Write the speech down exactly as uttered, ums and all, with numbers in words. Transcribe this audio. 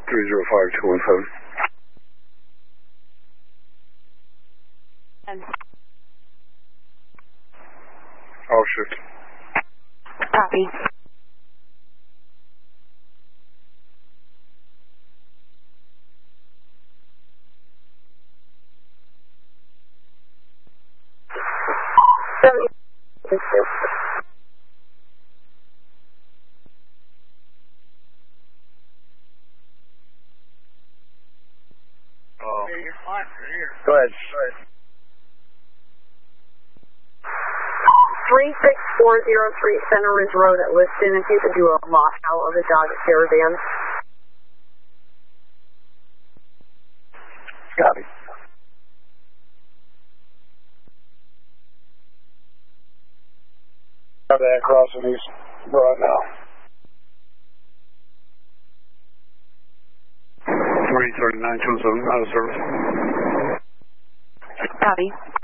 three zero five two one seven. And Off shift. copy. Oh. Hey, you're fine for here. Go ahead. Go ahead. three six four zero three Center Ridge Road at Liston. If you could do a lockout of the Dodge Caravan. Copy. Have that crossing East Broad now. three thirty-nine two seven, out of service. Copy.